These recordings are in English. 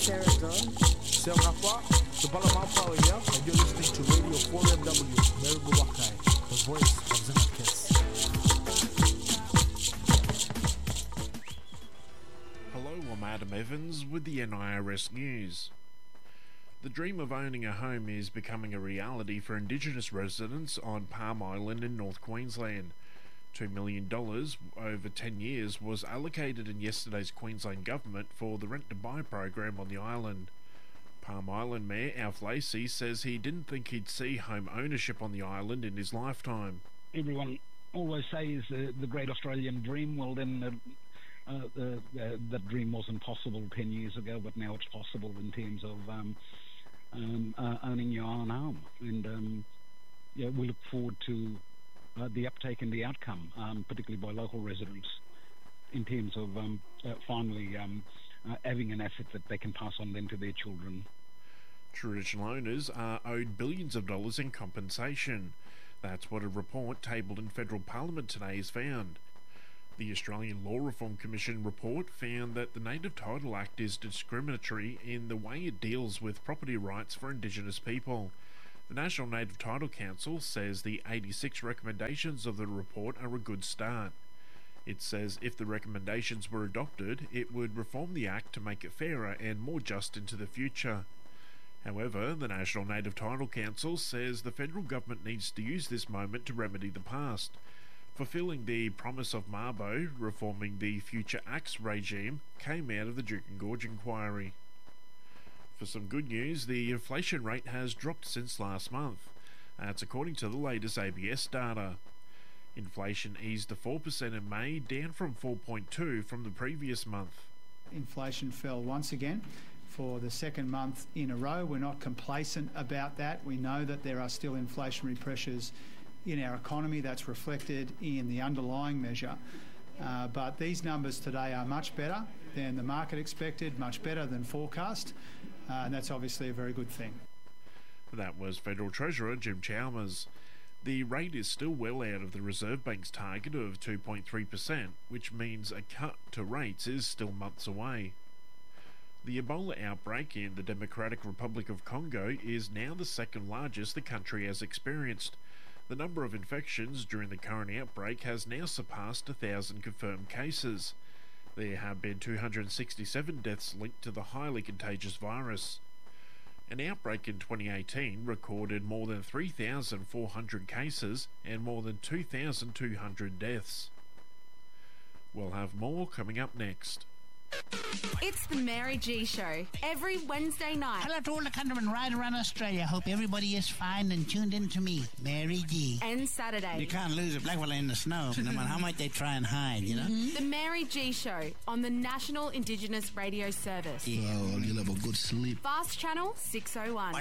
Sarah C'est Rafa, the Balama Power here, and you're listening to Radio 4MW, Mary Buwakai, the voice of Zenakis. Hello, I'm Adam Evans with the NIRS News. The dream of owning a home is becoming a reality for Indigenous residents on Palm Island in North Queensland. $2 million over 10 years was allocated in yesterday's Queensland Government for the Rent to Buy program on the island. Palm Island Mayor Alf Lacey says he didn't think he'd see home ownership on the island in his lifetime. Everyone always says the great Australian dream. Well, then that dream wasn't possible 10 years ago, but now it's possible in terms of owning your own home. And we look forward to the uptake and the outcome, particularly by local residents, in terms of finally having an asset that they can pass on then to their children. Traditional owners are owed billions of dollars in compensation. That's what a report tabled in federal parliament today has found. The Australian Law Reform Commission report found that the Native Title Act is discriminatory in the way it deals with property rights for Indigenous people. The National Native Title Council says the 86 recommendations of the report are a good start. It says if the recommendations were adopted, it would reform the Act to make it fairer and more just into the future. However, the National Native Title Council says the federal government needs to use this moment to remedy the past. Fulfilling the promise of Mabo, reforming the Future Acts regime, came out of the Duke and Gorge inquiry. For some good news, the inflation rate has dropped since last month. That's according to the latest ABS data. Inflation eased to 4% in May, down from 4.2% from the previous month. Inflation fell once again for the second month in a row. We're not complacent about that. We know that there are still inflationary pressures in our economy. That's reflected in the underlying measure. But these numbers today are much better than the market expected, much better than forecast. And that's obviously a very good thing. That was Federal Treasurer Jim Chalmers. The rate is still well out of the Reserve Bank's target of 2.3%, which means a cut to rates is still months away. The Ebola outbreak in the Democratic Republic of Congo is now the second largest the country has experienced. The number of infections during the current outbreak has now surpassed 1,000 confirmed cases. There have been 267 deaths linked to the highly contagious virus. An outbreak in 2018 recorded more than 3,400 cases and more than 2,200 deaths. We'll have more coming up next. It's the Mary G Show, every Wednesday night. Hello to all the countrymen right around Australia. Hope everybody is fine and tuned in to me, Mary G. And Saturday. You can't lose a black fella in the snow, no matter how much they try and hide, you know? The Mary G Show on the National Indigenous Radio Service. Yeah. Oh, you'll have a good sleep. Fast Channel 601.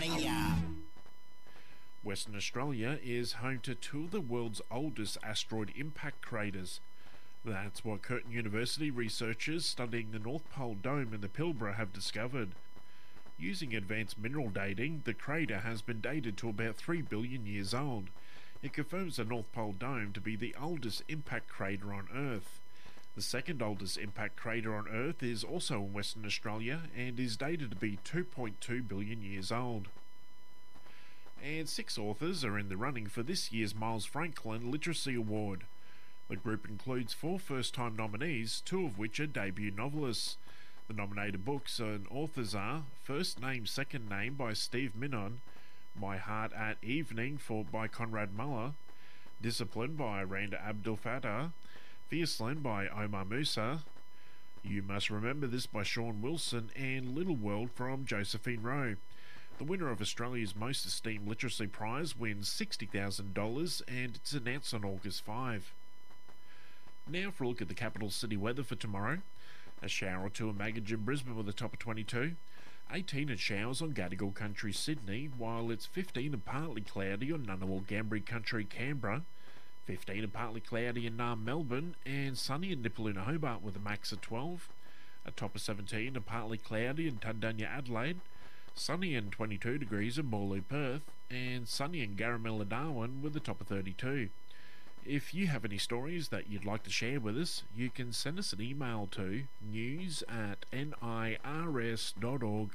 Western Australia is home to two of the world's oldest asteroid impact craters. That's what Curtin University researchers studying the North Pole Dome in the Pilbara have discovered. Using advanced mineral dating, the crater has been dated to about 3 billion years old. It confirms the North Pole Dome to be the oldest impact crater on Earth. The second oldest impact crater on Earth is also in Western Australia and is dated to be 2.2 billion years old. And 6 authors are in the running for this year's Miles Franklin Literacy Award. The group includes 4 first-time nominees, 2 of which are debut novelists. The nominated books and authors are First Name, Second Name by Steve Minnon, My Heart at Evening by Conrad Muller, Discipline by Randa Abdul Fattah, Fierceland by Omar Musa, You Must Remember This by Sean Wilson, and Little World from Josephine Rowe. The winner of Australia's most esteemed literacy prize wins $60,000 and it's announced on August 5. Now for a look at the capital city weather for tomorrow. A shower or two in Maggie and Brisbane with a top of 22. 18 and showers on Gadigal Country, Sydney, while it's 15 and partly cloudy on Ngunnawal Gambri Country, Canberra. 15 and partly cloudy in Naarm, Melbourne, and sunny in Nipaluna, Hobart with a max of 12. A top of 17 and partly cloudy in Tundanya, Adelaide. Sunny and 22 degrees in Morley, Perth, and sunny in Garamilla, Darwin with a top of 32. If you have any stories that you'd like to share with us, you can send us an email to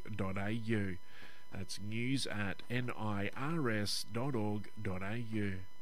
news@nirs.org.au. That's news@nirs.org.au.